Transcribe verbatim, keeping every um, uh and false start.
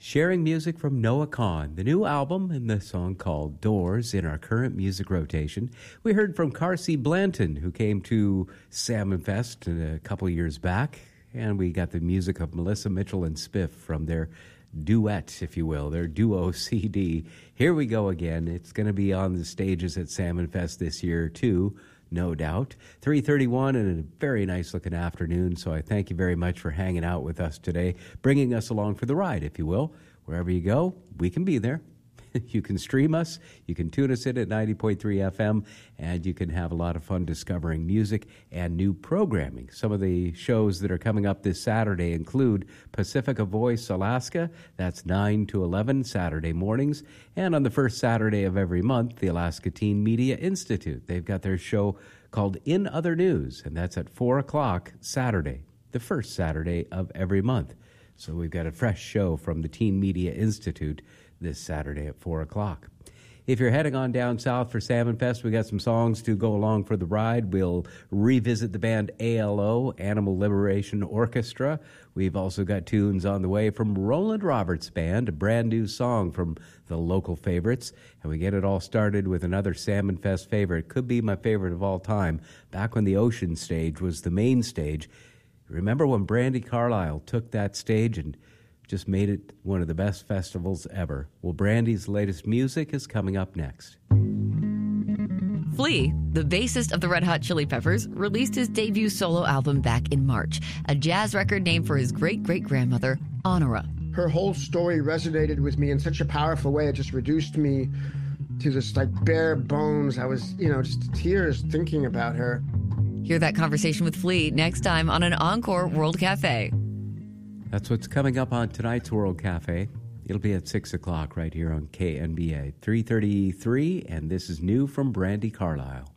Sharing music from Noah Kahan, the new album and the song called Doors in our current music rotation. We heard from Carsey Blanton, who came to Salmon Fest a couple of years back, and we got the music of Melissa Mitchell and Spiff from their duet, if you will, their duo C D. Here we go again. It's going to be on the stages at Salmon Fest this year, too. No doubt. three thirty-one and a very nice-looking afternoon, so I thank you very much for hanging out with us today, bringing us along for the ride, if you will. Wherever you go, we can be there. You can stream us, you can tune us in at ninety point three F M, and you can have a lot of fun discovering music and new programming. Some of the shows that are coming up this Saturday include Pacifica Voice Alaska, that's nine to eleven Saturday mornings, and on the first Saturday of every month, the Alaska Teen Media Institute. They've got their show called In Other News, and that's at four o'clock Saturday, the first Saturday of every month. So we've got a fresh show from the Teen Media Institute this Saturday at four o'clock. If you're heading on down south for Salmon Fest, we got some songs to go along for the ride. We'll revisit the band A L O, Animal Liberation Orchestra. We've also got tunes on the way from Roland Roberts Band, a brand new song from the local favorites. And we get it all started with another Salmon Fest favorite. Could be my favorite of all time. Back when the Ocean Stage was the main stage. Remember when Brandi Carlile took that stage and just made it one of the best festivals ever? Well, Brandi's latest music is coming up next. Flea, the bassist of the Red Hot Chili Peppers, released his debut solo album back in March, a jazz record named for his great-great-grandmother, Honora. Her whole story resonated with me in such a powerful way. It just reduced me to just like bare bones. I was, you know, just tears thinking about her. Hear that conversation with Flea next time on an Encore World Cafe. That's what's coming up on tonight's World Cafe. It'll be at six o'clock right here on K N B A three thirty-three, and this is new from Brandi Carlile.